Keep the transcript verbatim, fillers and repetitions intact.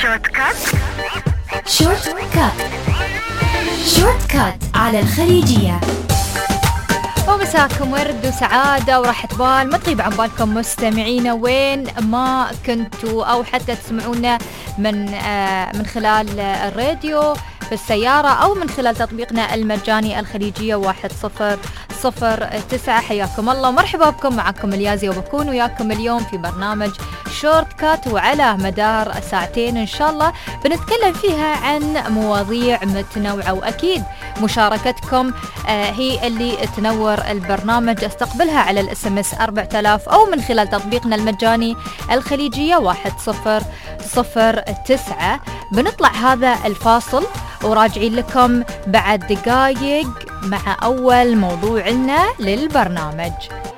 شورت كات شورت كات شورت كات على الخليجية. ومساكم ورد وسعادة وراحة بال، ما تغيب عن بالكم مستمعينا وين ما كنتوا، أو حتى تسمعونا من آه من خلال الراديو في السيارة أو من خلال تطبيقنا المجاني الخليجية واحد صفر صفر تسعة. حياكم الله، مرحبا بكم، معكم اليازي وبكون وياكم اليوم في برنامج شورت كات، وعلى مدار ساعتين إن شاء الله بنتكلم فيها عن مواضيع متنوعة، وأكيد مشاركتكم آه هي اللي تنور البرنامج. استقبلها على الاس ام اس أربعة آلاف أو من خلال تطبيقنا المجاني الخليجية واحد صفر صفر تسعة. بنطلع هذا الفاصل وراجعين لكم بعد دقايق مع أول موضوع لنا للبرنامج.